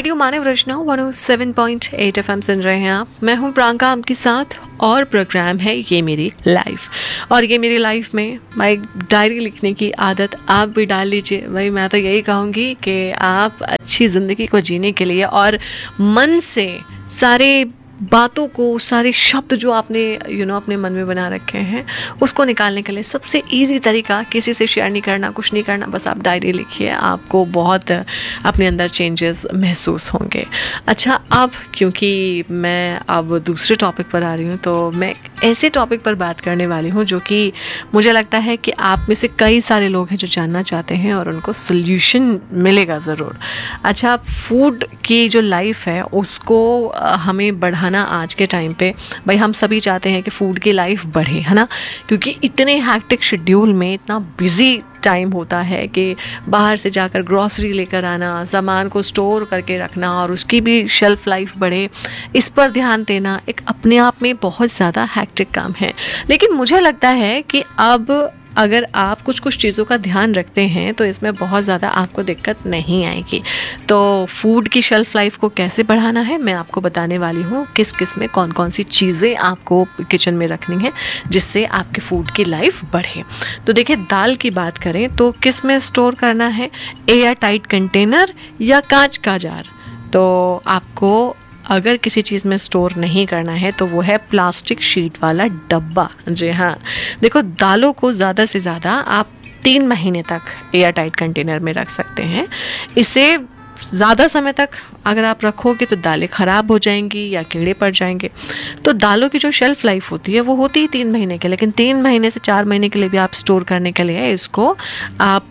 Radio मानव रचना 107.8 FM सुन रहे हैं आप। मैं हूं प्रियंका आपके साथ और प्रोग्राम है ये मेरी लाइफ। और ये मेरी लाइफ में भाई डायरी लिखने की आदत आप भी डाल लीजिए। भाई मैं तो यही कहूँगी कि आप अच्छी ज़िंदगी को जीने के लिए और मन से सारे बातों को, सारे शब्द जो आपने अपने मन में बना रखे हैं उसको निकालने के लिए सबसे इजी तरीका किसी से शेयर नहीं करना, कुछ नहीं करना, बस आप डायरी लिखिए। आपको बहुत अपने अंदर चेंजेस महसूस होंगे। अच्छा, अब क्योंकि मैं अब दूसरे टॉपिक पर आ रही हूँ तो मैं ऐसे टॉपिक पर बात करने वाली हूँ जो कि मुझे लगता है कि आप में से कई सारे लोग हैं जो जानना चाहते हैं और उनको सोल्यूशन मिलेगा ज़रूर। अच्छा, फूड की जो लाइफ है उसको हमें बढ़ाना आज के टाइम पे, भाई हम सभी चाहते हैं कि फूड की लाइफ बढ़े, है ना। क्योंकि इतने हैक्टिक शेड्यूल में इतना बिजी टाइम होता है कि बाहर से जाकर ग्रॉसरी लेकर आना, सामान को स्टोर करके रखना और उसकी भी शेल्फ लाइफ बढ़े, इस पर ध्यान देना एक अपने आप में बहुत ज़्यादा हैक्टिक काम है। लेकिन मुझे लगता है कि अब अगर आप कुछ चीज़ों का ध्यान रखते हैं तो इसमें बहुत ज़्यादा आपको दिक्कत नहीं आएगी। तो फूड की शेल्फ़ लाइफ को कैसे बढ़ाना है मैं आपको बताने वाली हूँ। किस किस में कौन कौन सी चीज़ें आपको किचन में रखनी है जिससे आपके फूड की लाइफ बढ़े। तो देखिए, दाल की बात करें तो किस में स्टोर करना है, एयर टाइट कंटेनर या कांच का जार। तो आपको अगर किसी चीज़ में स्टोर नहीं करना है तो वो है प्लास्टिक शीट वाला डब्बा। जी हाँ, देखो, दालों को ज़्यादा से ज़्यादा आप 3 महीने तक एयर टाइट कंटेनर में रख सकते हैं। इससे ज़्यादा समय तक अगर आप रखोगे तो दालें ख़राब हो जाएंगी या कीड़े पड़ जाएंगे। तो दालों की जो शेल्फ़ लाइफ होती है वो होती ही 3 महीने के, लेकिन 3 महीने से 4 महीने के लिए भी आप स्टोर करने के लिए इसको आप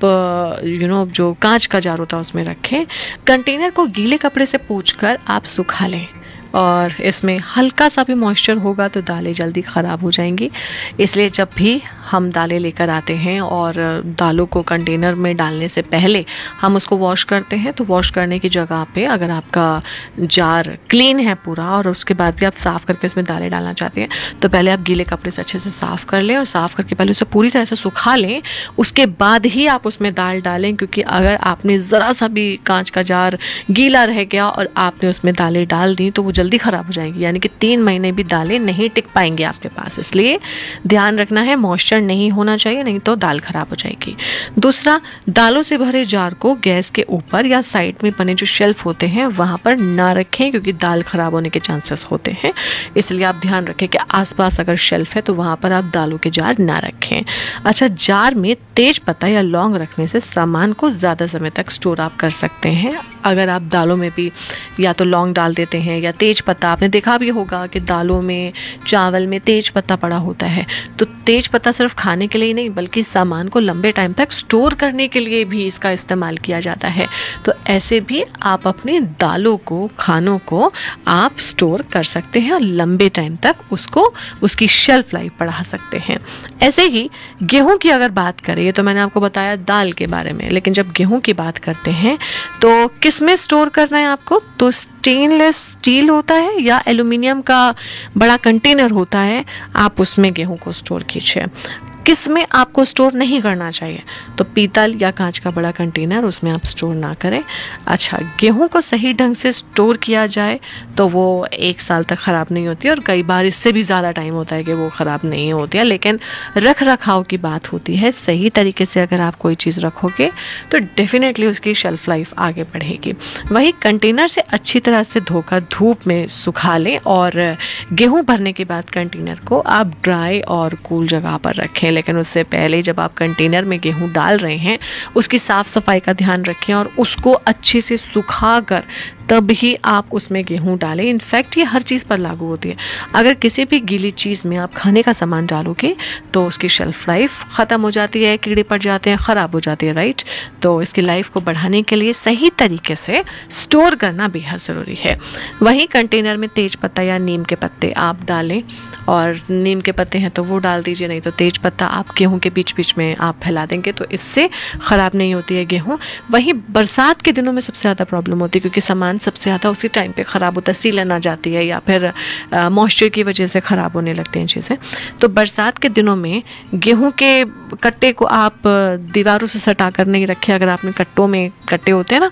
जो कांच का जार होता है उसमें रखें। कंटेनर को गीले कपड़े से पोंछकर आप सुखा लें और इसमें हल्का सा भी मॉइस्चर होगा तो दालें जल्दी ख़राब हो जाएंगी। इसलिए जब भी हम दालें लेकर आते हैं और दालों को कंटेनर में डालने से पहले हम उसको वॉश करते हैं, तो वॉश करने की जगह पे अगर आपका जार क्लीन है पूरा और उसके बाद भी आप साफ़ करके उसमें दालें डालना चाहते हैं तो पहले आप गीले कपड़े से अच्छे से साफ़ कर लें और साफ़ करके पहले उसे पूरी तरह से सुखा लें। उसके बाद ही आप उसमें दाल डालें, क्योंकि अगर आपने ज़रा सा भी कांच का जार गीला रह गया और आपने उसमें दालें डाल दी तो वो जल्दी ख़राब हो जाएंगी, यानी कि 3 महीने भी दालें नहीं टिक पाएंगे आपके पास। इसलिए ध्यान रखना है, मॉइस्चर नहीं होना चाहिए, नहीं तो दाल ख़राब हो जाएगी। दूसरा, दालों से भरे जार को गैस के ऊपर या साइड में बने जो शेल्फ होते हैं वहाँ पर ना रखें, क्योंकि दाल ख़राब होने के चांसेस होते हैं। इसलिए आप ध्यान रखें कि आसपास अगर शेल्फ है तो वहाँ पर आप दालों के जार ना रखें। अच्छा, जार में तेज पत्ता या लौंग रखने से सामान को ज़्यादा समय तक स्टोर आप कर सकते हैं। अगर आप दालों में भी या तो लौंग डाल देते हैं या तेज पत्ता, आपने देखा भी होगा कि दालों में, चावल में तेज पत्ता पड़ा होता है, तो तेज पत्ता सिर्फ खाने के लिए ही नहीं बल्कि सामान को लंबे टाइम तक स्टोर करने के लिए भी इसका इस्तेमाल किया जाता है। तो ऐसे भी आप अपनी दालों को, खानों को आप स्टोर कर सकते हैं और लंबे टाइम तक उसकी शेल्फ लाइफ बढ़ा सकते हैं। ऐसे ही गेहूं की अगर बात करें तो मैंने आपको बताया दाल के बारे में, लेकिन जब गेहूं की बात करते हैं तो किस में स्टोर करना है आपको, तो स्टेनलेस स्टील होता है या एल्युमिनियम का बड़ा कंटेनर होता है, आप उसमें गेहूं को स्टोर कीजिए। किस में आपको स्टोर नहीं करना चाहिए, तो पीतल या कांच का बड़ा कंटेनर, उसमें आप स्टोर ना करें। अच्छा, गेहूं को सही ढंग से स्टोर किया जाए तो वो 1 साल तक ख़राब नहीं होती और कई बार इससे भी ज़्यादा टाइम होता है कि वो ख़राब नहीं होती है। लेकिन रख रखाव की बात होती है, सही तरीके से अगर आप कोई चीज़ रखोगे तो डेफिनेटली उसकी शेल्फ लाइफ आगे बढ़ेगी। वही कंटेनर से अच्छी तरह से धोकर धूप में सुखा लें और गेहूँ भरने के बाद कंटेनर को आप ड्राई और कूल जगह पर रखें। लेकिन उससे पहले जब आप कंटेनर में गेहूं डाल रहे हैं उसकी साफ़ सफाई का ध्यान रखें और उसको अच्छे से सुखाकर तब ही आप उसमें गेहूं डालें। इनफैक्ट ये हर चीज़ पर लागू होती है। अगर किसी भी गीली चीज़ में आप खाने का सामान डालोगे तो उसकी शेल्फ लाइफ ख़त्म हो जाती है, कीड़े पड़ जाते हैं, ख़राब हो जाती है, राइट। तो इसकी लाइफ को बढ़ाने के लिए सही तरीके से स्टोर करना बेहद ज़रूरी है। वहीं कंटेनर में तेज पत्ता या नीम के पत्ते आप डालें, और नीम के पत्ते हैं तो वो डाल दीजिए, नहीं तो तेज पत्ता आप गेहूं के बीच बीच में आप फैला देंगे तो इससे ख़राब नहीं होती है गेहूं। वहीं बरसात के दिनों में सबसे ज़्यादा प्रॉब्लम होती है, क्योंकि सामान सबसे ज़्यादा उसी टाइम पे ख़राब होता है, सीलन आ जाती है या फिर मॉइस्चर की वजह से ख़राब होने लगते हैं चीज़ें। तो बरसात के दिनों में गेहूं के कट्टे को आप दीवारों से सटा कर नहीं रखें। अगर आपने कट्टों में कट्टे होते हैं ना,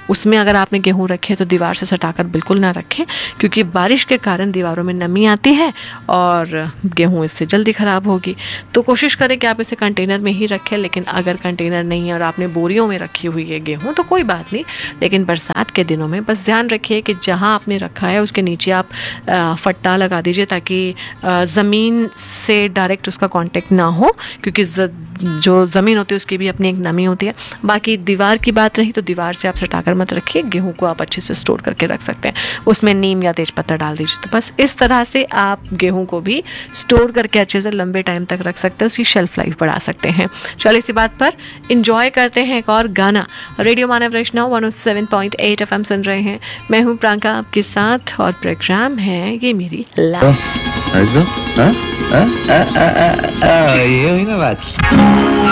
उसमें अगर आपने गेहूँ रखे तो दीवार से सटाकर बिल्कुल ना रखें, क्योंकि बारिश के कारण दीवारों में नमी आती है और गेहूँ इससे जल्दी ख़राब होगी। तो कोशिश करें कि आप इसे कंटेनर में ही रखें, लेकिन अगर कंटेनर नहीं है और आपने बोरियों में रखी हुई है गेहूँ तो कोई बात नहीं। लेकिन बरसात के दिनों में बस ध्यान रखिए कि जहाँ आपने रखा है उसके नीचे आप फट्टा लगा दीजिए, ताकि ज़मीन से डायरेक्ट उसका कांटेक्ट ना हो, क्योंकि जो ज़मीन होती है उसकी भी अपनी एक नमी होती है। बाकी दीवार की बात रही तो दीवार से आप सटाकर मत रखिए, गेहूं को आप अच्छे से स्टोर करके रख सकते हैं, उसमें नीम या तेजपत्ता डाल दीजिए। तो बस इस तरह से आप गेहूं को भी स्टोर करके अच्छे से लंबे टाइम तक रख सकते हैं, उसकी शेल्फ लाइफ बढ़ा सकते हैं। चलिए इसी बात पर इंजॉय करते हैं एक और गाना। रेडियो मानव वैष्णव 107.8 FM सुन रहे हैं। मैं हूँ प्रियंका आपके साथ और प्रोग्राम है ये मेरी लाइफ। ये हुई ना बात।